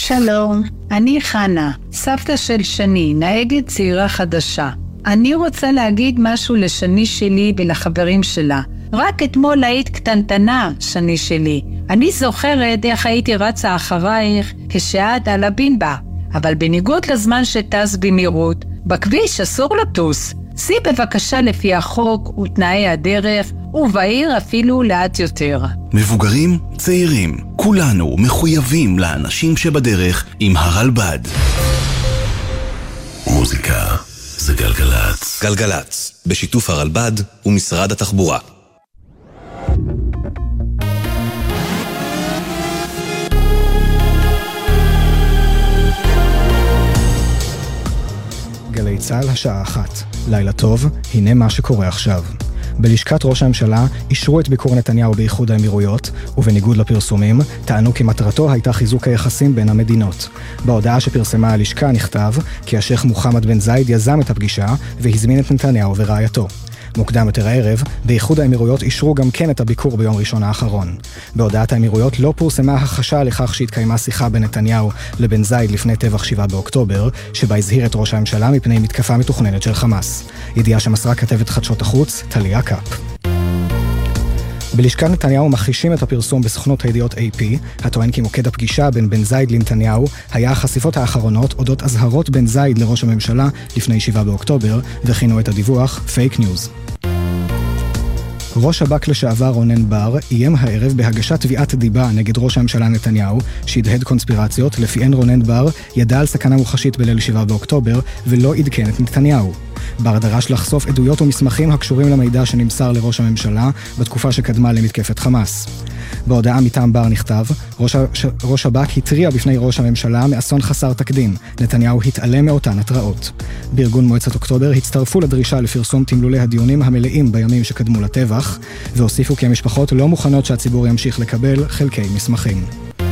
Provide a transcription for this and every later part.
שלום, אני חנה, סבתא של שני, נהגת צעירה חדשה. אני רוצה להגיד משהו לשני שלי ולחברים שלה. רק אתמול היית קטנטנה, שני שלי. אני זוכרת איך הייתי רצה אחרייך כשאת על הבינבה. אבל בניגוד לזמן שטס במהירות, בכביש אסור לטוס. סי בבקשה לפי החוק ותנאי הדרך, ובעיר אפילו לאט יותר. מבוגרים, צעירים, כולנו מחויבים לאנשים שבדרך עם הרלב"ד. מוזיקה זה גלגלץ. גלגלץ, בשיתוף הרלב"ד ומשרד התחבורה. גלי צהל השעה 1. לילה טוב, הנה מה שקורה עכשיו. בלשכת ראש הממשלה אישרו את ביקור נתניהו באיחוד האמירויות, ובניגוד לפרסומים, טענו כי מטרתו הייתה חיזוק היחסים בין המדינות. בהודעה שפרסמה הלשכה נכתב כי השייך מוחמד בן זייד יזם את הפגישה והזמין את נתניהו ורעייתו. מוקדם יותר הערב, באיחוד האמירויות אישרו גם כן את הביקור ביום ראשון האחרון. בהודעת האמירויות לא פורסמה החשה לכך שהתקיימה שיחה בין נתניהו לבן זייד לפני טבח 7 באוקטובר, שבה הזהיר את ראש הממשלה מפני מתקפה מתוכננת של חמאס. ידיעה שמסרה כתבת חדשות החוץ, טליה קאפ. בלשכת נתניהו מכחישים את הפרסום בסוכנות הידיעות AP, הטוען כי מוקד הפגישה בין בן זייד לנתניהו היה החשיפות האחרונות אודות אזהרות בן זייד לראש הממשלה לפני 7 באוקטובר, וכינו את הדיווח פייק ניוז. ראש שב"כ לשעבר רונן בר איים הערב בהגשת תביעת דיבה נגד ראש הממשלה נתניהו, שהדהד קונספירציות לפיהן רונן בר ידע על סכנה מוחשית בליל 7 באוקטובר ולא עדכן את נתניהו. בר דרש לחשוף עדויות ומסמכים הקשורים למידע שנמסר לראש הממשלה בתקופה שקדמה למתקפת חמאס. בהודעה מטעם בר נכתב, ראש שב"כ התריע בפני ראש הממשלה מאסון חסר תקדים. נתניהו התעלם מאותן התראות. בארגון מועצת אוקטובר הצטרפו לדרישה לפרסום תמלולי הדיונים המלאים בימים שקדמו לטבח, והוסיפו כי המשפחות לא מוכנות שהציבור ימשיך לקבל חלקי מסמכים.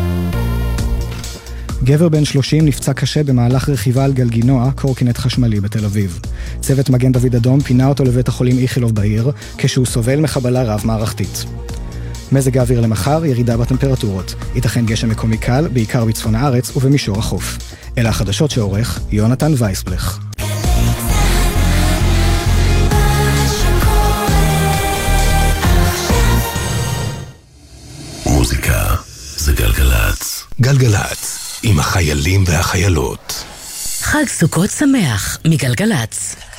גבר בן 30 נפצע קשה במהלך רכיבה על גלגינוע, קורקינט חשמלי בתל אביב. צוות מגן דוד אדום פינה אותו לבית החולים איכילוב בעיר, כשהוא סובל מחבלה רב מערכתית. מזג האוויר למחר, ירידה בטמפרטורות. ייתכן גשם מקומי קל, בעיקר בצפון הארץ ובמישור החוף. אלה החדשות שעורך יונתן וייסבלך. מוזיקה זה גלגלץ. גלגלץ, עם החיילים והחיילות. חג סוכות שמח מגלגלץ.